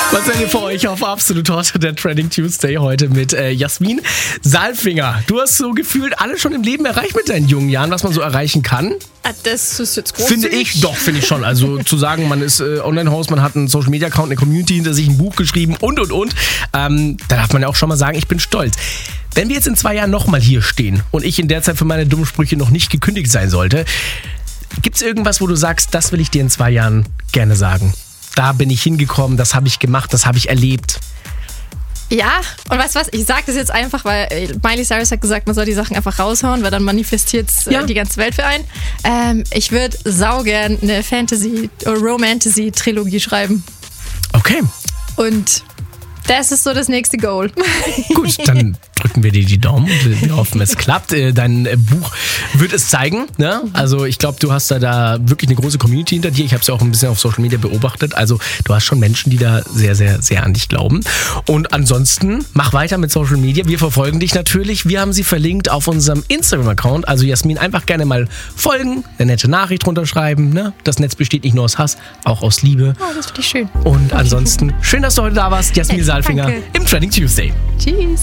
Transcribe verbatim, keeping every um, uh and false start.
Was seid ihr für euch auf Absolut Hot, der Trending Tuesday heute mit äh, Jasmin Saalfinger. Du hast so gefühlt alles schon im Leben erreicht mit deinen jungen Jahren, was man so erreichen kann. Das ist jetzt groß. Finde ich, doch, finde ich schon. Also zu sagen, man ist äh, Online-Host, man hat einen Social-Media-Account, eine Community hinter sich, ein Buch geschrieben und, und, und. Ähm, da darf man ja auch schon mal sagen, ich bin stolz. Wenn wir jetzt in zwei Jahren nochmal hier stehen und ich in der Zeit für meine dummen Sprüche noch nicht gekündigt sein sollte, gibt es irgendwas, wo du sagst, das will ich dir in zwei Jahren gerne sagen? Da bin ich hingekommen, das habe ich gemacht, das habe ich erlebt. Ja, und weißt du was, ich sage das jetzt einfach, weil Miley Cyrus hat gesagt, man soll die Sachen einfach raushauen, weil dann manifestiert Ja. die ganze Welt für einen. Ähm, ich würde saugern eine Fantasy- oder Romantasy-Trilogie schreiben. Okay, Und das ist so das nächste Goal. gut, dann drücken wir dir die Daumen und wir hoffen, es klappt. Äh, Dein äh, Buch wird es zeigen. Ne? Also ich glaube, du hast da, da wirklich eine große Community hinter dir. Ich habe es ja auch ein bisschen auf Social Media beobachtet. Also du hast schon Menschen, die da sehr, sehr, sehr an dich glauben. Und ansonsten, mach weiter mit Social Media. Wir verfolgen dich natürlich. Wir haben sie verlinkt auf unserem Instagram-Account. Also Jasmin, einfach gerne mal folgen, eine nette Nachricht runterschreiben. Ne? Das Netz besteht nicht nur aus Hass, auch aus Liebe. Oh, das finde ich schön. Und ansonsten, schön, dass du heute da warst. Jasmin Hey, Saalfinger danke. im Trending Tuesday. Tschüss.